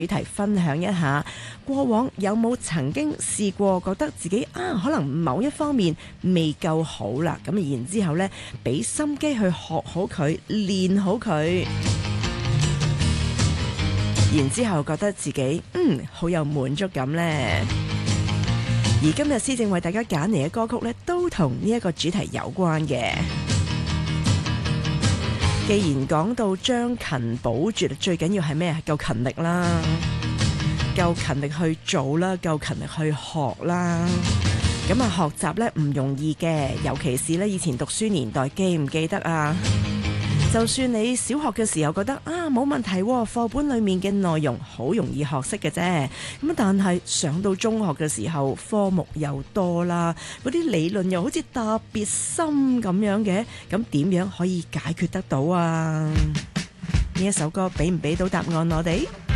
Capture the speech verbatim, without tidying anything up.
主題分享一下，過往有冇曾經試過覺得自己啊可能某一方面未夠好啦，咁然之後呢俾心機去學好佢，練好佢，然之後覺得自己嗯好有滿足感呢。而今日施政為大家揀嚟嘅歌曲呢，都同呢一個主題有關嘅。既然講到將勤補拙，最緊要係咩？夠勤力啦，夠勤力去做啦，夠勤力去學啦。咁啊，學習咧唔容易嘅，尤其是咧以前讀書年代，記唔記得啊？就算你小學嘅時候覺得啊冇問題，課本裡面嘅內容好容易學識嘅啫。咁但係上到中學嘅時候，科目又多啦，嗰啲理論又好似特別深咁樣嘅，咁點樣可以解決得到啊？呢一首歌俾唔俾到答案我哋？